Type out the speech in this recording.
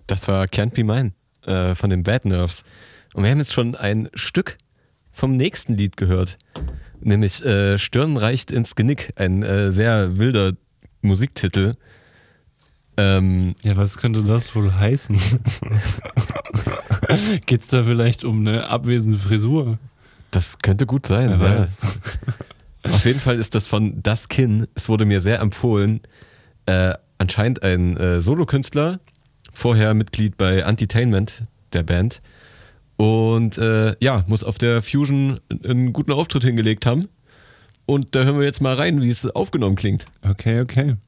Das war Can't Be Mine von den Bad Nerves. Und wir haben jetzt schon ein Stück vom nächsten Lied gehört. Nämlich Stirn reicht ins Genick. Ein sehr wilder Musiktitel. Ja, was könnte das wohl heißen? Geht's da vielleicht um eine abwesende Frisur? Das könnte gut sein. Wer weiß. Auf jeden Fall ist das von Das Kinn. Es wurde mir sehr empfohlen. Anscheinend ein Solokünstler, vorher Mitglied bei Antitainment, der Band. Und muss auf der Fusion einen guten Auftritt hingelegt haben. Und da hören wir jetzt mal rein, wie es aufgenommen klingt. Okay.